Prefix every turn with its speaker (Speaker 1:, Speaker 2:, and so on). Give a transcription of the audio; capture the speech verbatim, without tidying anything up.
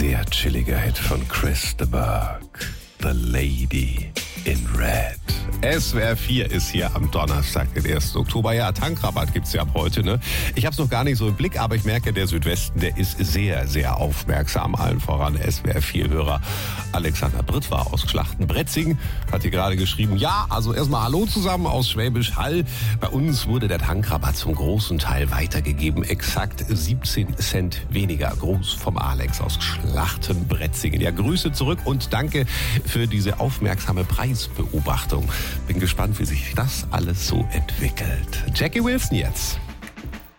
Speaker 1: sehr chilliger Hit von Chris de Burgh. The Lady in Red. S W R vier ist hier am Donnerstag, den ersten Oktober. Ja, Tankrabatt gibt's ja ab heute, ne? Ich habe es noch gar nicht so im Blick, aber ich merke, der Südwesten, der ist sehr, sehr aufmerksam. Allen voran S W R vier-Hörer Alexander Britwa aus Schlachtenbretzing hat hier gerade geschrieben, ja, also erstmal Hallo zusammen aus Schwäbisch Hall. Bei uns wurde der Tankrabatt zum großen Teil weitergegeben. Exakt siebzehn Cent weniger. Gruß vom Alex aus Schlachtenbretzingen. Ja, Grüße zurück und danke für diese aufmerksame Preisbeobachtung. Bin gespannt, wie sich das alles so entwickelt. Jackie Wilson jetzt.